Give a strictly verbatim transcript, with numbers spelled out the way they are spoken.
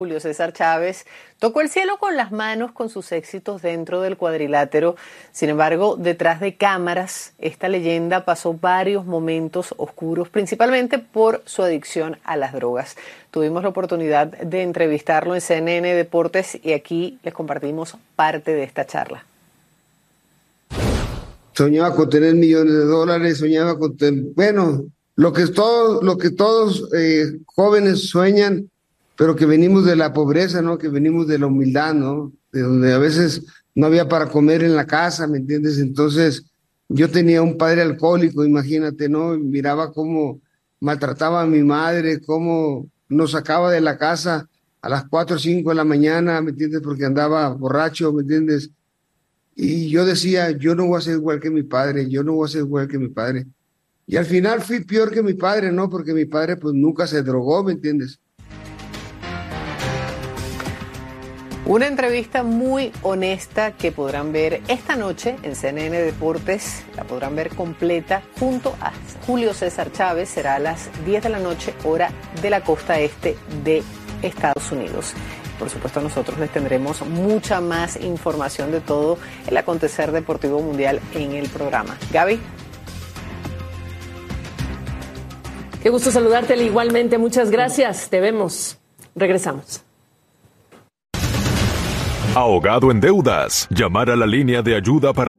Julio César Chávez tocó el cielo con las manos con sus éxitos dentro del cuadrilátero. Sin embargo, detrás de cámaras, esta leyenda pasó varios momentos oscuros, principalmente por su adicción a las drogas. Tuvimos la oportunidad de entrevistarlo en C N N Deportes y aquí les compartimos parte de esta charla. Soñaba con tener millones de dólares, soñaba con tener, bueno, lo que todos, lo que todos eh, jóvenes sueñan, pero que venimos de la pobreza, ¿no? Que venimos de la humildad, ¿no? De donde a veces no había para comer en la casa, ¿me entiendes? Entonces, yo tenía un padre alcohólico, imagínate, ¿no? Miraba cómo maltrataba a mi madre, cómo nos sacaba de la casa a las cuatro o cinco de la mañana, ¿me entiendes? Porque andaba borracho, ¿me entiendes? Y yo decía, yo no voy a ser igual que mi padre, yo no voy a ser igual que mi padre. Y al final fui peor que mi padre, ¿no? Porque mi padre pues nunca se drogó, ¿me entiendes? Una entrevista muy honesta que podrán ver esta noche en C N N Deportes. La podrán ver completa junto a Julio César Chávez. Será a las diez de la noche, hora de la costa este de Estados Unidos. Por supuesto, nosotros les tendremos mucha más información de todo el acontecer deportivo mundial en el programa. Gaby. Qué gusto saludarte igualmente. Muchas gracias. Te vemos. Regresamos. Ahogado en deudas. Llamar a la línea de ayuda para